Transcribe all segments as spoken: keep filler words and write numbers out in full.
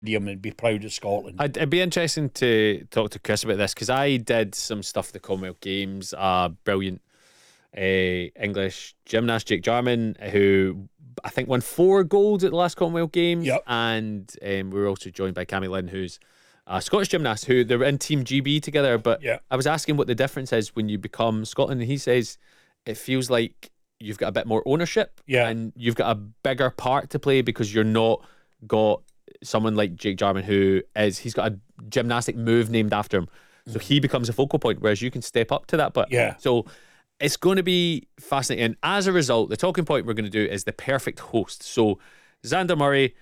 and be proud of Scotland. I'd, it'd be interesting to talk to Chris about this, because I did some stuff at the Commonwealth Games. Uh, brilliant uh, English gymnast Jake Jarman, who I think won four golds at the last Commonwealth Games. Yep. And um, we were also joined by Cammy Lynn, who's a Scottish gymnast, who they're in Team G B together. But yeah. I was asking what the difference is when you become Scotland, and he says it feels like you've got a bit more ownership, yeah. and you've got a bigger part to play, because you're not got someone like Jake Jarman, who is, he's got a gymnastic move named after him, so he becomes a focal point, whereas you can step up to that. But yeah, so it's going to be fascinating. And as a result, the talking point we're going to do is the perfect host. So Xander Murray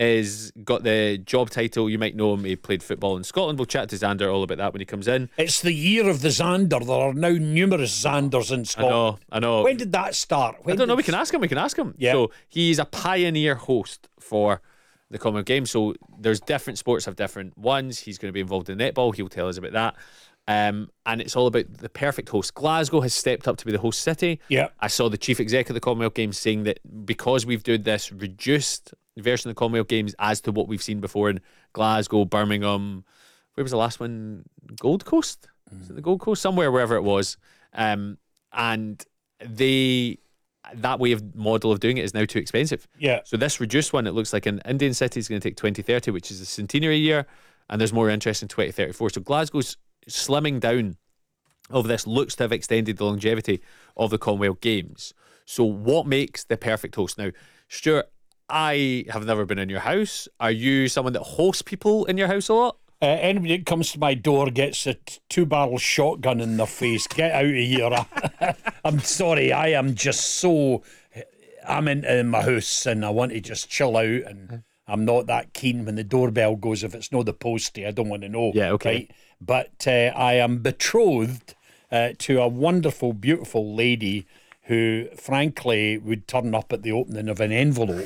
is got the job title. You might know him, he played football in Scotland. We'll chat to Xander all about that when he comes in. It's the year of the Xander. There are now numerous Xanders in Scotland. I know, I know. When did that start? When I don't know, did... we can ask him, we can ask him. Yeah. So he's a pioneer host for the Commonwealth Games. So there's different sports have different ones. He's going to be involved in netball. He'll tell us about that. Um, and it's all about the perfect host. Glasgow has stepped up to be the host city. Yeah. I saw the chief exec of the Commonwealth Games saying that because we've done this reduced version of the Commonwealth Games as to what we've seen before in Glasgow, Birmingham, where was the last one? Gold Coast? Mm. Was it the Gold Coast? Somewhere, wherever it was. Um, and they... that way of model of doing it is now too expensive. Yeah. So this reduced one, it looks like an Indian city is going to take twenty thirty, which is a centenary year, and there's more interest in twenty thirty-four. So Glasgow's slimming down of this looks to have extended the longevity of the Commonwealth Games. So what makes the perfect host? Now, Stuart, I have never been in your house. Are you someone that hosts people in your house a lot? Uh, anybody that comes to my door gets a t- two-barrel shotgun in their face. Get out of here. I'm sorry, I am just so... I'm in, in my house and I want to just chill out, and I'm not that keen when the doorbell goes. If it's not the postie, I don't want to know. Yeah, okay. Right? But uh, I am betrothed uh, to a wonderful, beautiful lady who, frankly, would turn up at the opening of an envelope.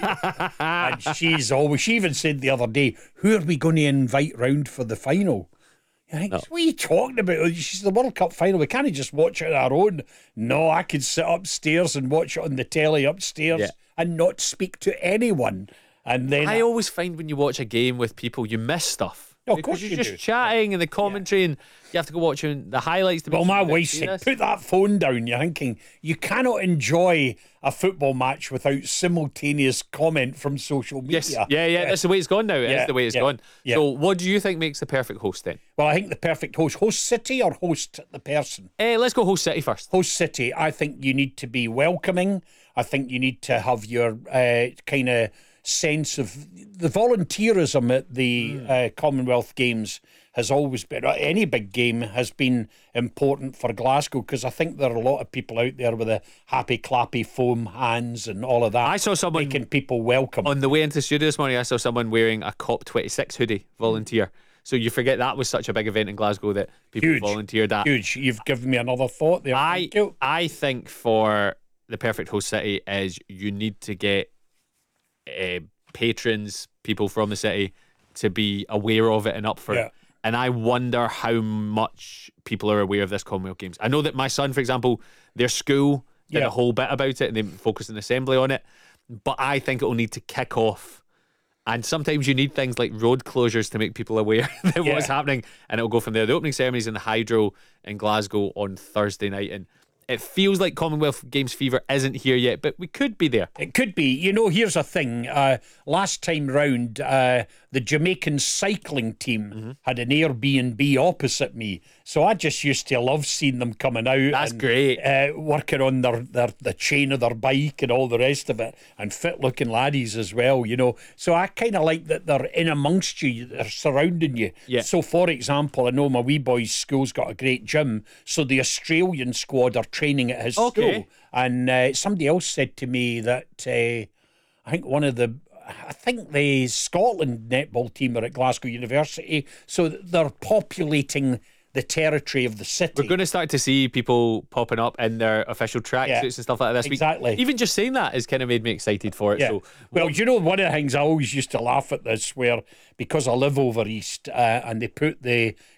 And she's always... She even said the other day, who are we going to invite round for the final? You think, Oh. what are you talking about? She's the World Cup final. We can't just watch it on our own. No, I could sit upstairs and watch it on the telly upstairs Yeah. and not speak to anyone. And then I always find when you watch a game with people, you miss stuff. No, of because course you're you just do. chatting and the commentary, and you have to go watching the highlights. To Well, make my sure that you wife see said, this. put that phone down. You're thinking, you cannot enjoy a football match without simultaneous comment from social media. Yes, yeah, yeah, that's the way it's gone now. It Yeah, is the way it's yeah, gone. yeah. So, what do you think makes the perfect host then? Well, I think the perfect host, host city or host the person? Eh, let's go host city first. Host city, I think you need to be welcoming. I think you need to have your uh, kind of sense of the volunteerism at the mm. uh, Commonwealth Games has always been, any big game has been important for Glasgow, because I think there are a lot of people out there with a happy clappy foam hands and all of that. I saw someone making people welcome. On the way into the studio this morning, I saw someone wearing a COP twenty-six hoodie, volunteer. So you forget that was such a big event in Glasgow that people Huge, volunteered at. Huge. You've given me another thought there. I, Thank you. I think for the perfect host city is you need to get uh, patrons, people from the city, to be aware of it and up for Yeah. it. And I wonder how much people are aware of this Commonwealth Games. I know that my son, for example, their school did Yeah. a whole bit about it and they focused an assembly on it. But I think it will need to kick off. And sometimes you need things like road closures to make people aware that Yeah. what's happening. And it'll go from there. The opening ceremonies in the Hydro in Glasgow on Thursday night. And it feels like Commonwealth Games fever isn't here yet, but we could be there. It could be. You know, here's a thing. Uh, last time round, uh, the Jamaican cycling team mm-hmm. had an Airbnb opposite me. So I just used to love seeing them coming out. That's and, great. Uh, working on their, their the chain of their bike and all the rest of it. And fit-looking laddies as well, you know. So I kind of like that they're in amongst you. They're surrounding you. Yeah. So, for example, I know my wee boy's school's got a great gym. So the Australian squad are training at his Okay. school. And uh, somebody else said to me that uh, I think one of the I think the Scotland netball team are at Glasgow University, so they're populating the territory of the city. We're going to start to see people popping up in their official tracksuits Yeah, and stuff like this. exactly. We, even just saying that has kind of made me excited for it. Yeah. So, well, what- you know, one of the things I always used to laugh at this, where because I live over east uh, and they put the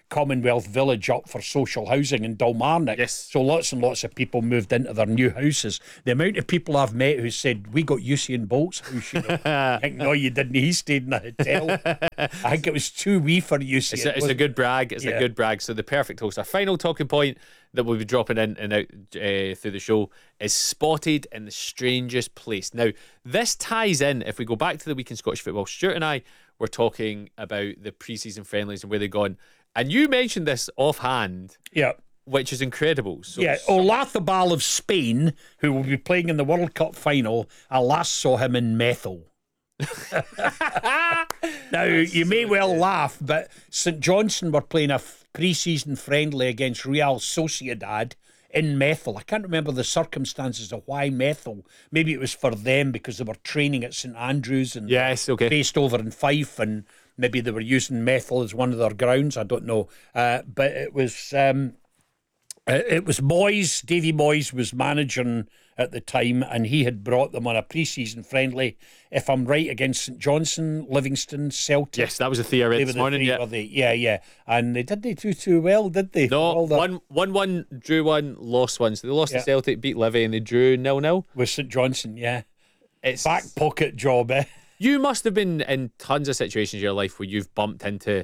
Commonwealth Village up for social housing in Dalmarnock. Yes. So lots and lots of people moved into their new houses. The amount of people I've met who said, we got Usain Bolt's house, you know. I think, no, you didn't. He stayed in a hotel. I think it was too wee for Usain. It's a, it's a good brag. It's yeah. a good brag. So the perfect host. Our final talking point that we'll be dropping in and out uh, through the show is spotted in the strangest place. Now, this ties in, if we go back to the week in Scottish football, Stuart and I were talking about the pre-season friendlies and where they're gone. And you mentioned this offhand, yeah, which is incredible. So, yeah, Olazábal of Spain, who will be playing in the World Cup final, I last saw him in Methil. Now, you may well laugh, but St Johnstone were playing a f- pre-season friendly against Real Sociedad in Methil. I can't remember the circumstances of why Methil. Maybe it was for them because they were training at St Andrews and yes, okay. based over in Fife, and maybe they were using Methil as one of their grounds. I don't know. Uh, but it was um, it was Moyes. Davy Moyes was managing at the time, and he had brought them on a pre-season friendly, if I'm right, against St Johnstone, Livingston, Celtic. Yes, that was a thing I read this morning. Three, yeah. They? yeah, yeah. And they did they do too well, did they? No, their... one, one, one, drew one, lost one. So they lost yeah. to Celtic, beat Livy, and they drew nil nil with St Johnstone. Yeah, it's back pocket job, eh? You must have been in tons of situations in your life where you've bumped into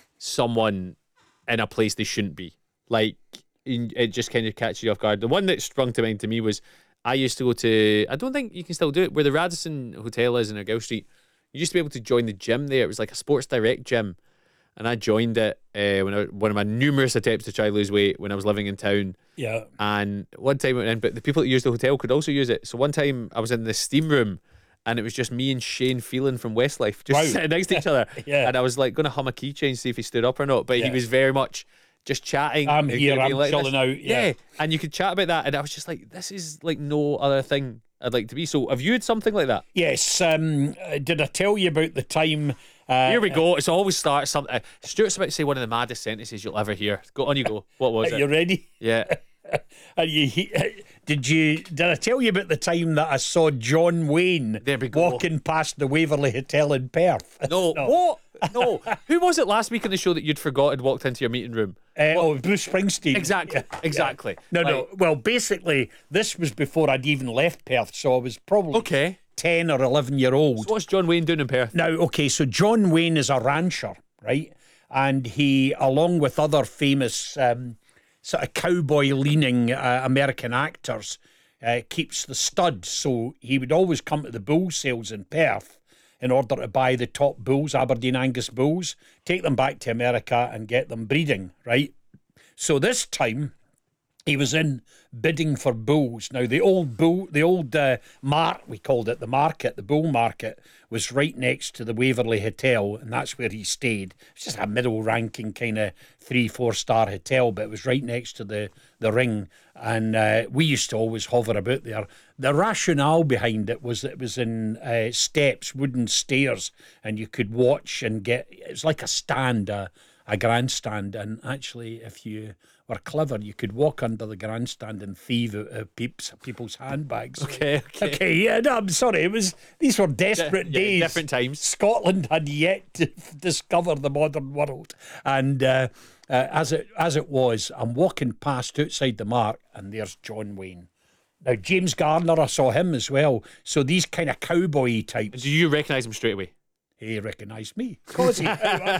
someone in a place they shouldn't be. Like, it just kind of catches you off guard. The one that sprung to mind to me was I used to go to, I don't think you can still do it, where the Radisson Hotel is in Argyll Street. You used to be able to join the gym there. It was like a Sports Direct gym. And I joined it uh, when I, one of my numerous attempts to try to lose weight when I was living in town. Yeah. And one time I went in, but the people that used the hotel could also use it. So one time I was in the steam room, and it was just me and Shane Phelan from Westlife just wow. sitting next to each other. yeah. And I was like going to hum a keychain, see if he stood up or not. But yeah. he was very much just chatting. I'm here, I'm like chilling this. out. Yeah. yeah. And you could chat about that. And I was just like, this is like no other thing I'd like to be. So have you had something like that? Yes. Um, did I tell you about the time? Uh, Here we go. It's always starts something. Uh, Stuart's about to say one of the maddest sentences you'll ever hear. Go on, you go. What was Are it? you ready? Yeah. Are you, did you? Did I tell you about the time that I saw John Wayne there we go. walking past the Waverley Hotel in Perth? No, no. What? No. Who was it last week on the show that you'd forgotten walked into your meeting room? Uh, oh, Bruce Springsteen. Exactly. Yeah. Exactly. Yeah. No, like, no. Well, basically, this was before I'd even left Perth, so I was probably okay. ten or eleven year old. So what's John Wayne doing in Perth? Now, okay, so John Wayne is a rancher, right? And he, along with other famous um, sort of cowboy-leaning uh, American actors, uh, keeps the stud. So he would always come to the bull sales in Perth in order to buy the top bulls, Aberdeen Angus bulls, take them back to America and get them breeding, right? So this time, he was in bidding for bulls. Now, the old bull, the old uh, mart, we called it, the market, the bull market, was right next to the Waverley Hotel, and that's where he stayed. It's just a middle-ranking kind of three, four-star hotel, but it was right next to the, the ring, and uh, we used to always hover about there. The rationale behind it was that it was in uh, steps, wooden stairs, and you could watch and get, it was like a stand, a, a grandstand, and actually, if you were clever, you could walk under the grandstand and thieve out of peeps, people's handbags. Okay, okay. Okay, yeah, no, I'm sorry. It was These were desperate yeah, days. Different times. Scotland had yet to discover the modern world. And uh, uh, as it as it was, I'm walking past outside the Mark, and there's John Wayne. Now, James Garner, I saw him as well. So these kind of cowboy types. Did you recognise him straight away? He recognised me. Of course he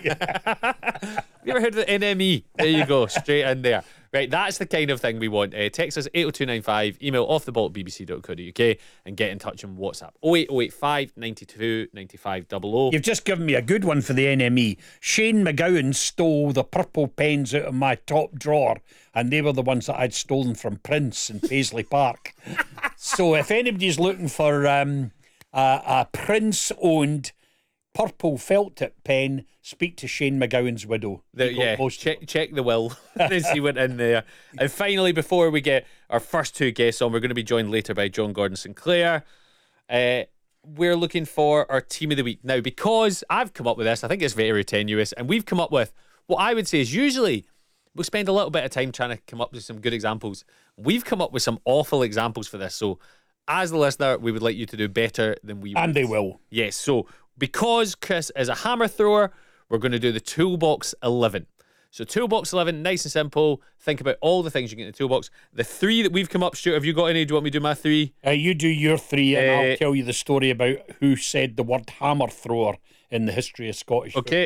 You ever heard of the N M E? There you go, straight in there. Right, that's the kind of thing we want. Uh, text us eight oh two nine five, email offtheball at b b c dot co dot u k, and get in touch on WhatsApp oh eight oh eight five, nine two, nine five double oh. You've just given me a good one for the N M E. Shane McGowan stole the purple pens out of my top drawer, and they were the ones that I'd stolen from Prince in Paisley Park. So if anybody's looking for um, a, a Prince-owned purple felt tip pen, speak to Shane McGowan's widow. The, yeah, check, check the will and see what in there. And finally, before we get our first two guests on, we're going to be joined later by John Gordon Sinclair. Uh, we're looking for our team of the week. Now, because I've come up with this, I think it's very tenuous, and we've come up with what I would say is usually we'll spend a little bit of time trying to come up with some good examples. We've come up with some awful examples for this. So as the listener, we would like you to do better than we would. And they will. Yes, so because Chris is a hammer thrower, we're going to do the Toolbox eleven. So Toolbox eleven, nice and simple. Think about all the things you get in the toolbox. The three that we've come up, Stuart, have you got any? Do you want me to do my three? Uh, you do your three, and Uh, I'll tell you the story about who said the word hammer thrower in the history of Scottish football. Okay.